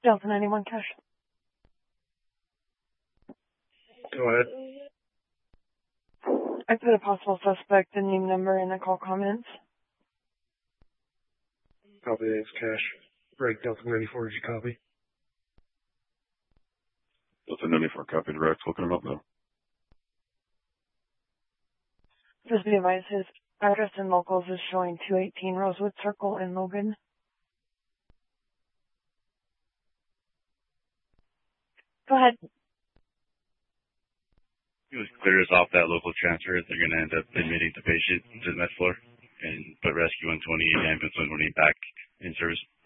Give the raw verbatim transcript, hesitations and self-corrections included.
Delta ninety-one cash. Go ahead. I put a possible suspect, the name, number, and the call comments. Copy that, cash. Break Delta ninety-four, did you copy? Delta ninety-four, copy direct. Looking him up now. Just be advised, his address in locals is showing two eighteen Rosewood Circle in Logan. Go ahead. It was clear us off that local transfer. They're going to end up admitting the patient to the med floor and put Rescue one twenty and Ambulance one twenty back in service.